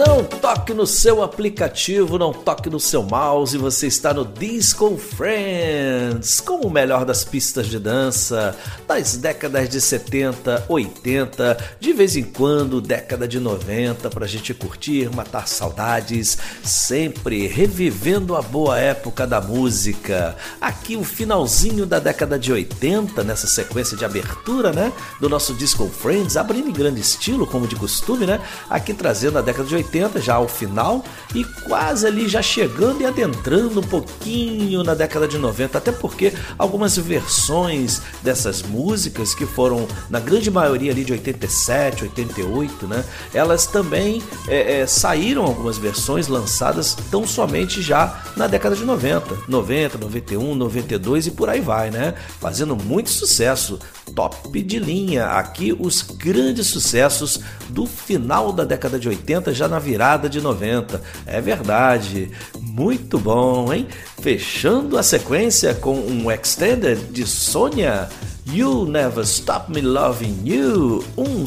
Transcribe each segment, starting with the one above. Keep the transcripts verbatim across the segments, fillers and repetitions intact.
Não toque no seu aplicativo, não toque no seu mouse, você está no Disco Friends, com o melhor das pistas de dança, das décadas de setenta, oitenta, de vez em quando década de noventa, pra gente curtir, matar saudades, sempre revivendo a boa época da música. Aqui o finalzinho da década de oitenta, nessa sequência de abertura, né, do nosso Disco Friends, abrindo em grande estilo, como de costume, né, aqui trazendo a década de oitenta, já ao final, e quase ali já chegando e adentrando um pouquinho na década de noventa, até porque algumas versões dessas músicas, que foram na grande maioria ali de oitenta e sete, oitenta e oito, né, elas também é, é, saíram algumas versões lançadas tão somente já na década de noventa, noventa, noventa e um, noventa e dois e por aí vai, né, fazendo muito sucesso. Top de linha, aqui os grandes sucessos do final da década de oitenta, já na virada de noventa. É verdade, muito bom, hein? Fechando a sequência com um extended de Sônia, You'll Never Stop Me Loving You, um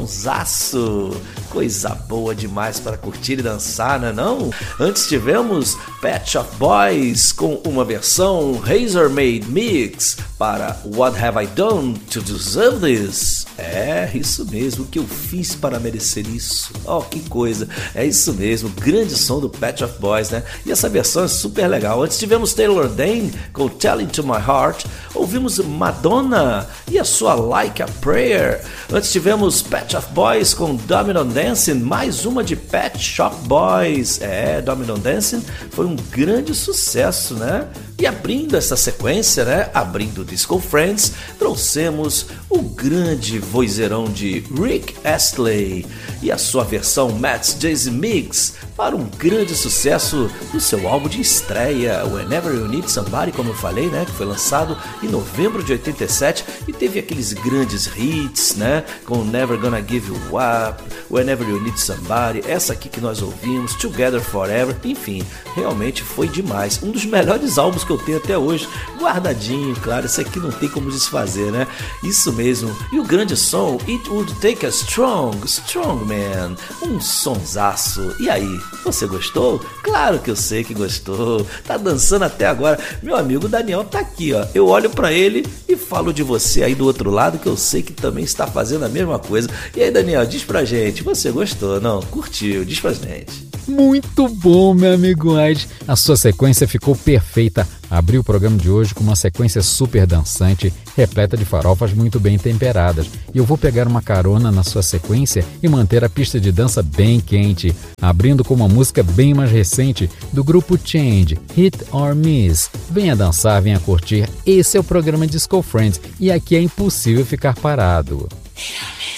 sonsaço, coisa boa demais para curtir e dançar, não é não? Antes tivemos Pet Shop Boys com uma versão Razor-Made Mix para What Have I Done to Deserve This? É, isso mesmo, o que eu fiz para merecer isso? Oh, que coisa, é isso mesmo, grande som do Pet Shop Boys, né? E essa versão é super legal. Antes tivemos Taylor Dayne com Telling to My Heart, ouvimos Madonna e a sua Like a Prayer. Antes tivemos Pet Shop Boys com Domino Dancing, mais uma de Pet Shop Boys. É, Domino Dancing foi um grande sucesso, né? E abrindo essa sequência, né? Abrindo o Disco Friends, trouxemos o grande vozeirão de Rick Astley e a sua versão Matt's Jazz Mix para um grande sucesso do seu álbum de estreia, Whenever You Need Somebody, como eu falei, né? Que foi lançado em novembro de oitenta e sete e teve aqueles grandes hits, né? Com Never Gonna Give You Up, Whenever You Need Somebody, essa aqui que nós ouvimos, Together Forever, enfim, realmente foi demais. Um dos melhores álbuns que eu tenho até hoje, guardadinho, claro, esse aqui não tem como desfazer, né? Isso mesmo. E o grande som, It Would Take a Strong, Strong Man, um sonsaço. E aí, você gostou? Claro que eu sei que gostou. Tá dançando até agora. Meu amigo Daniel tá aqui, ó. Eu olho pra ele e falo de você aí do outro lado, que eu sei que também está fazendo a mesma coisa. E aí, Daniel, diz pra gente, você gostou? Não, curtiu? Diz pra gente. Muito bom, meu amigo Ed. A sua sequência ficou perfeita. Abri o programa de hoje com uma sequência super dançante, repleta de farofas muito bem temperadas. E eu vou pegar uma carona na sua sequência e manter a pista de dança bem quente, abrindo com uma música bem mais recente do grupo Change, Hit or Miss. Venha dançar, venha curtir. Esse é o programa Disco Friends e aqui é impossível ficar parado.